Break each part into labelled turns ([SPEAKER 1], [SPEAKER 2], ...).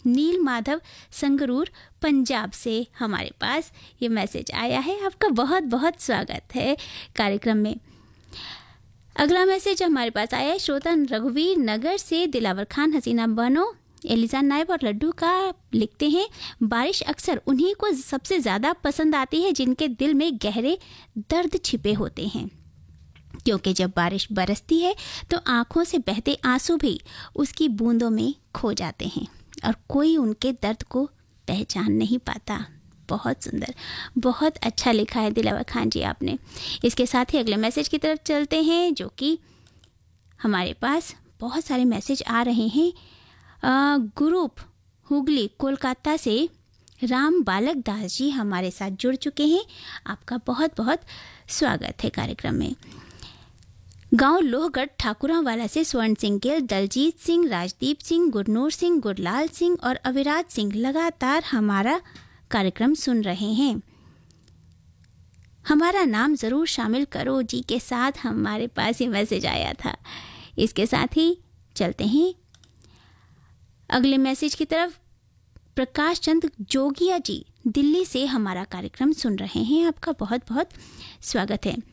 [SPEAKER 1] नील माधव संगरूर पंजाब से हमारे पास ये मैसेज आया है। आपका बहुत बहुत स्वागत है कार्यक्रम में। अगला मैसेज हमारे पास आया है श्रोता रघुवीर नगर से दिलावर खान, हसीना बनो, एलिजा नायब और लड्डू का लिखते हैं, बारिश अक्सर उन्हीं को सबसे ज़्यादा पसंद आती है जिनके दिल में गहरे दर्द छिपे होते हैं, क्योंकि जब बारिश बरसती है तो आंखों से बहते आंसू भी उसकी बूंदों में खो जाते हैं और कोई उनके दर्द को पहचान नहीं पाता। बहुत सुंदर, बहुत अच्छा लिखा है दिलावर खान जी आपने। इसके साथ ही अगले मैसेज की तरफ चलते हैं, जो कि हमारे पास बहुत सारे मैसेज आ रहे हैं। ग्रुप हुगली कोलकाता से राम बालक दास जी हमारे साथ जुड़ चुके हैं। आपका बहुत बहुत स्वागत है कार्यक्रम में। गांव लोहगढ़ ठाकुरावाला से स्वर्ण सिंह गिल, दलजीत सिंह, राजदीप सिंह, गुरनूर सिंह, गुरलाल सिंह और अविराज सिंह लगातार हमारा कार्यक्रम सुन रहे हैं। हमारा नाम जरूर शामिल करो जी के साथ हमारे पास ये मैसेज आया था। इसके साथ ही चलते हैं अगले मैसेज की तरफ। प्रकाश चंद जोगिया जी दिल्ली से हमारा कार्यक्रम सुन रहे हैं। आपका बहुत बहुत स्वागत है।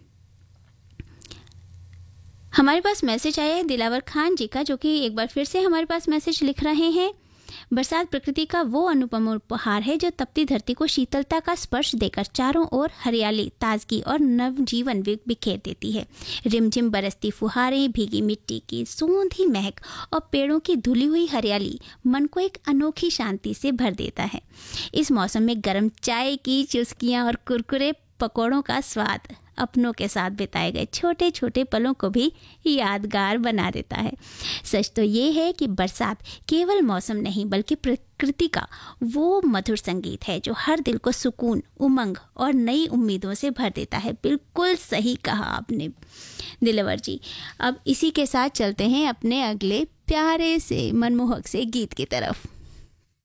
[SPEAKER 1] हमारे पास मैसेज आया है दिलावर खान जी का, जो कि एक बार फिर से हमारे पास मैसेज लिख रहे हैं। बरसात प्रकृति का वो अनुपम उपहार है जो तपती धरती को शीतलता का स्पर्श देकर चारों ओर हरियाली, ताजगी और नवजीवन बिखेर देती है। रिमझिम बरसती फुहारें, भीगी मिट्टी की सूंधी महक और पेड़ों की धुली हुई हरियाली मन को एक अनोखी शांति से भर देता है। इस मौसम में गर्म चाय की चुस्कियां और कुरकुरे पकौड़ों का स्वाद अपनों के साथ बिताए गए छोटे छोटे पलों को भी यादगार बना देता है। सच तो ये है कि बरसात केवल मौसम नहीं बल्कि प्रकृति का वो मधुर संगीत है जो हर दिल को सुकून, उमंग और नई उम्मीदों से भर देता है। बिल्कुल सही कहा आपने दिलवर जी। अब इसी के साथ चलते हैं अपने अगले प्यारे से मनमोहक से गीत की तरफ।